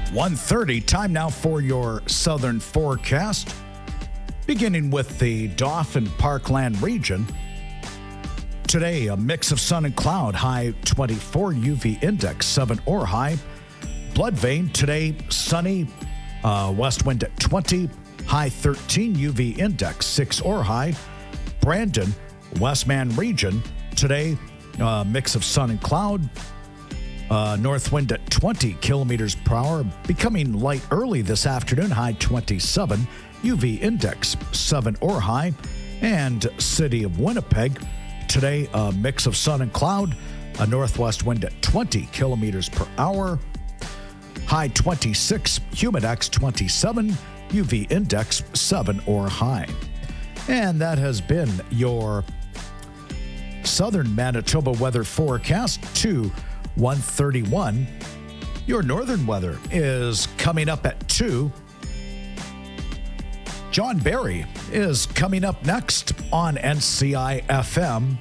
1:30, time now for your southern forecast. Beginning with the Dauphin Parkland region. Today, a mix of sun and cloud, high 24, UV index 7 or high. Bloodvein, today sunny, west wind at 20, high 13, UV index 6 or high. Brandon, Westman region, today, mix of sun and cloud. North wind at 20 kilometers per hour, becoming light early this afternoon, high 27, UV index 7 or high. And city of Winnipeg, today a mix of sun and cloud, a northwest wind at 20 kilometers per hour, high 26, humidex 27, UV index 7 or high. And that has been your southern Manitoba weather forecast to 1:31. Your northern weather is coming up at 2. John Barry is coming up next on NCI FM.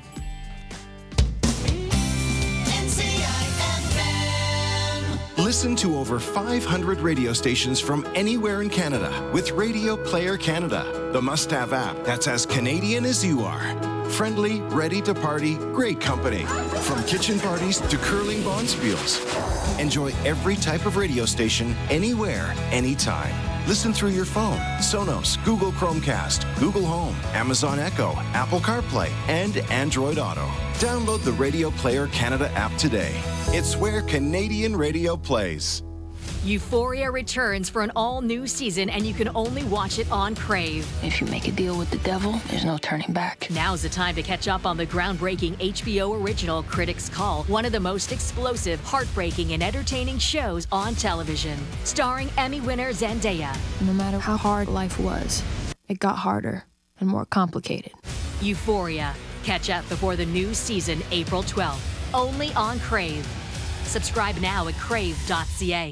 Listen to over 500 radio stations from anywhere in Canada with Radio Player Canada, the must-have app that's as Canadian as you are. Friendly, ready to party, great company. From kitchen parties to curling bonspiels. Enjoy every type of radio station, anywhere, anytime. Listen through your phone, Sonos, Google Chromecast, Google Home, Amazon Echo, Apple CarPlay, and Android Auto. Download the Radio Player Canada app today. It's where Canadian radio plays. Euphoria returns for an all-new season, and you can only watch it on Crave. If you make a deal with the devil, there's no turning back. Now's the time to catch up on the groundbreaking HBO original Critics' Call, one of the most explosive, heartbreaking, and entertaining shows on television. Starring Emmy winner Zendaya. No matter how hard life was, it got harder and more complicated. Euphoria. Catch up before the new season, April 12th. Only on Crave. Subscribe now at crave.ca.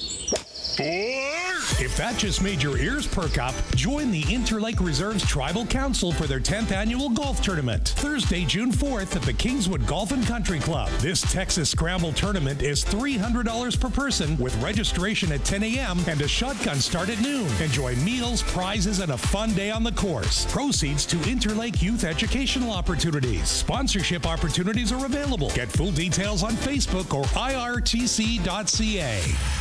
If that just made your ears perk up, join the Interlake Reserves Tribal Council for their 10th annual golf tournament, Thursday, June 4th at the Kingswood Golf and Country Club. This Texas Scramble tournament is $300 per person with registration at 10 a.m. and a shotgun start at noon. Enjoy meals, prizes, and a fun day on the course. Proceeds to Interlake Youth Educational Opportunities. Sponsorship opportunities are available. Get full details on Facebook or irtc.ca.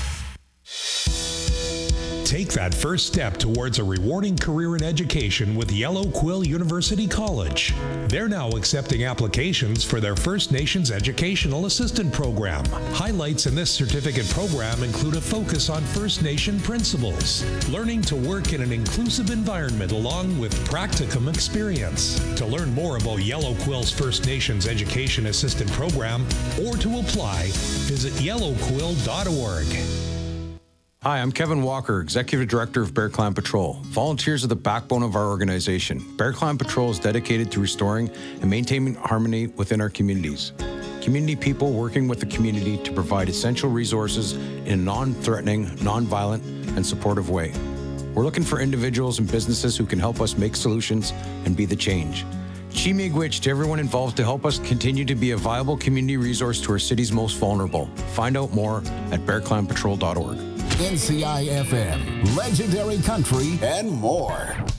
Take that first step towards a rewarding career in education with Yellow Quill University College. They're now accepting applications for their First Nations Educational Assistant Program. Highlights in this certificate program include a focus on First Nation principles, learning to work in an inclusive environment along with practicum experience. To learn more about Yellow Quill's First Nations Education Assistant Program or to apply, visit yellowquill.org. Hi, I'm Kevin Walker, Executive Director of Bear Clan Patrol. Volunteers are the backbone of our organization. Bear Clan Patrol is dedicated to restoring and maintaining harmony within our communities. Community people working with the community to provide essential resources in a non-threatening, non-violent, and supportive way. We're looking for individuals and businesses who can help us make solutions and be the change. Chi Miigwech to everyone involved to help us continue to be a viable community resource to our city's most vulnerable. Find out more at bearclanpatrol.org. NCI FM, legendary country, and more.